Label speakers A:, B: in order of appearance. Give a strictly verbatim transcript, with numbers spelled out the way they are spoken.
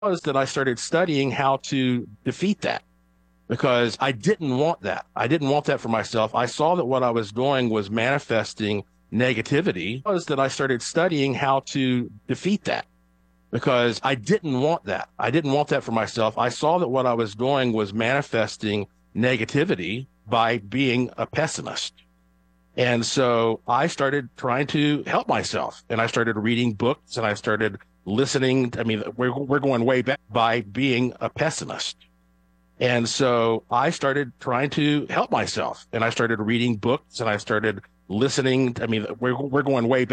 A: was that I started studying how to defeat that because I didn't want that. I didn't want that for myself. I saw that what I was doing was manifesting negativity. Was that I started studying how to defeat that because I didn't want that. I didn't want that for myself. I saw that what I was doing was manifesting negativity by being a pessimist. And so I started trying to help myself and I started reading books and I started listening. I mean, we're, we're going way back by being a pessimist. And so I started trying to help myself and I started reading books and I started listening. I mean, we're, we're going way back.